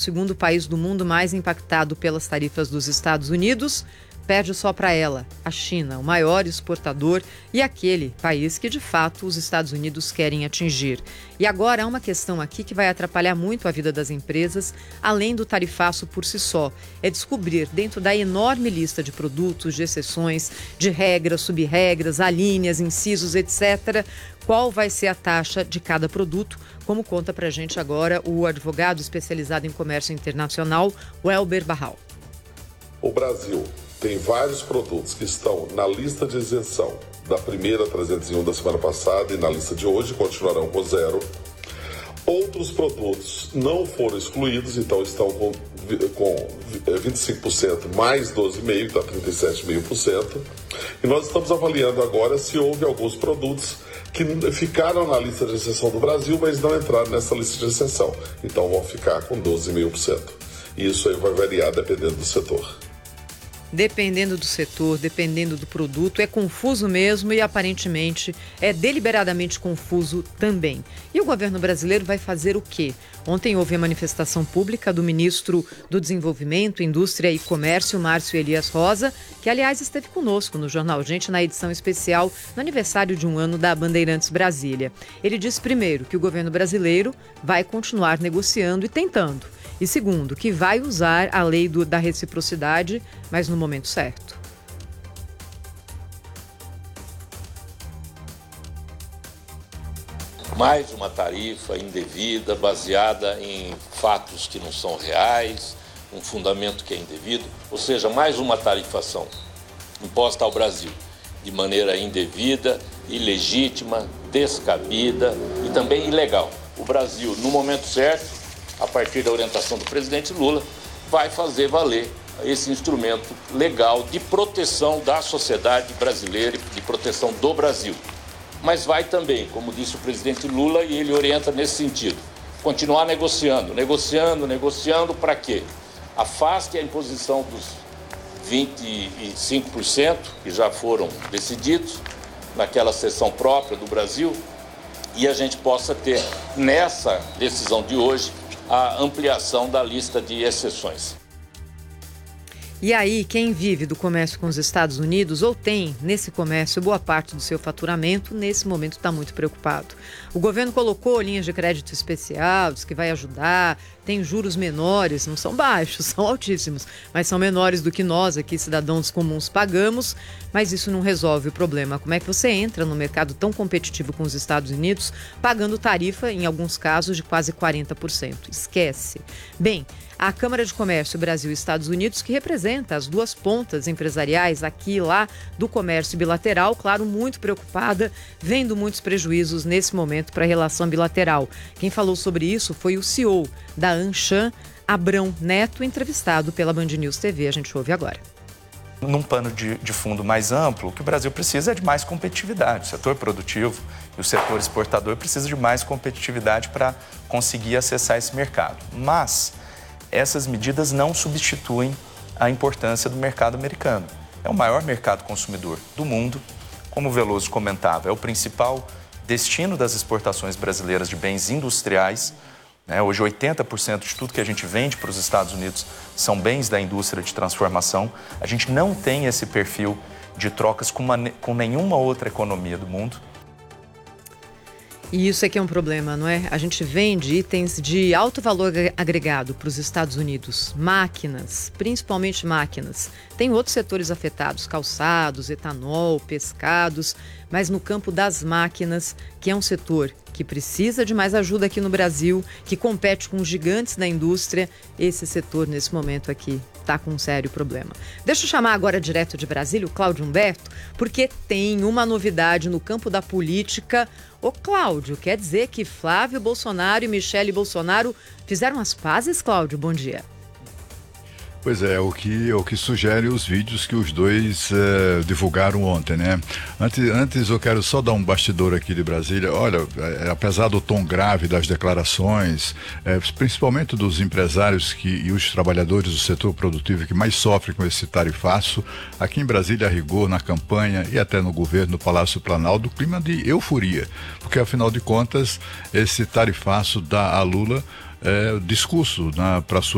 segundo país do mundo mais impactado pelas tarifas dos Estados Unidos, perde só para ela, a China, o maior exportador e aquele país que, de fato, os Estados Unidos querem atingir. E agora há uma questão aqui que vai atrapalhar muito a vida das empresas, além do tarifaço por si só. É descobrir, dentro da enorme lista de produtos, de exceções, de regras, sub-regras, alíneas, incisos, etc., qual vai ser a taxa de cada produto, como conta para a gente agora o advogado especializado em comércio internacional, Welber Barral. O Brasil tem vários produtos que estão na lista de isenção da primeira 301 da semana passada e na lista de hoje continuarão com 0. Outros produtos não foram excluídos, então estão com 25% mais 12,5%, dá 37,5%. E nós estamos avaliando agora se houve alguns produtos que ficaram na lista de exceção do Brasil, mas não entraram nessa lista de exceção. Então vão ficar com 12,5%. E isso aí vai variar dependendo do setor. Dependendo do setor, dependendo do produto, é confuso mesmo e aparentemente é deliberadamente confuso também. E o governo brasileiro vai fazer o quê? Ontem houve a manifestação pública do ministro do Desenvolvimento, Indústria e Comércio, Márcio Elias Rosa, que aliás esteve conosco no Jornal Gente na edição especial no aniversário de 1 ano da Bandeirantes Brasília. Ele disse primeiro que o governo brasileiro vai continuar negociando e tentando. E segundo, que vai usar a lei da reciprocidade, mas no momento certo. Mais uma tarifa indevida, baseada em fatos que não são reais, um fundamento que é indevido, ou seja, mais uma tarifação imposta ao Brasil de maneira indevida, ilegítima, descabida e também ilegal. O Brasil, no momento certo, a partir da orientação do presidente Lula, vai fazer valer esse instrumento legal de proteção da sociedade brasileira e de proteção do Brasil. Mas vai também, como disse o presidente Lula, e ele orienta nesse sentido, continuar negociando para quê? Afaste a imposição dos 25% que já foram decididos naquela sessão própria do Brasil e a gente possa ter, nessa decisão de hoje, a ampliação da lista de exceções. E aí, quem vive do comércio com os Estados Unidos ou tem nesse comércio boa parte do seu faturamento, nesse momento está muito preocupado. O governo colocou linhas de crédito especial, diz que vai ajudar, tem juros menores, não são baixos, são altíssimos, mas são menores do que nós aqui, cidadãos comuns, pagamos, mas isso não resolve o problema. Como é que você entra no mercado tão competitivo com os Estados Unidos, pagando tarifa, em alguns casos, de quase 40%? Esquece. Bem, a Câmara de Comércio Brasil e Estados Unidos, que representa as duas pontas empresariais aqui e lá do comércio bilateral, claro, muito preocupada, vendo muitos prejuízos nesse momento para a relação bilateral. Quem falou sobre isso foi o CEO da Anshan, Abrão Neto, entrevistado pela Band News TV. A gente ouve agora. Num pano de fundo mais amplo, o que o Brasil precisa é de mais competitividade. O setor produtivo e o setor exportador precisam de mais competitividade para conseguir acessar esse mercado. Mas essas medidas não substituem a importância do mercado americano. É o maior mercado consumidor do mundo. Como o Veloso comentava, é o principal destino das exportações brasileiras de bens industriais. Hoje, 80% de tudo que a gente vende para os Estados Unidos são bens da indústria de transformação. A gente não tem esse perfil de trocas com nenhuma outra economia do mundo. E isso é que é um problema, não é? A gente vende itens de alto valor agregado para os Estados Unidos, máquinas, principalmente máquinas. Tem outros setores afetados, calçados, etanol, pescados, mas no campo das máquinas, que é um setor que precisa de mais ajuda aqui no Brasil, que compete com os gigantes da indústria, esse setor nesse momento aqui está com um sério problema. Deixa eu chamar agora direto de Brasília o Cláudio Humberto, porque tem uma novidade no campo da política. Ô Cláudio, quer dizer que Flávio Bolsonaro e Michele Bolsonaro fizeram as pazes, Cláudio? Bom dia. Pois é, o que sugere os vídeos que os dois divulgaram ontem, né? Antes eu quero só dar um bastidor aqui de Brasília. Olha, apesar do tom grave das declarações, principalmente dos empresários e os trabalhadores do setor produtivo que mais sofrem com esse tarifaço, aqui em Brasília, a rigor, na campanha e até no governo, no Palácio Planalto, clima de euforia, porque afinal de contas, esse tarifaço dá a Lula discurso para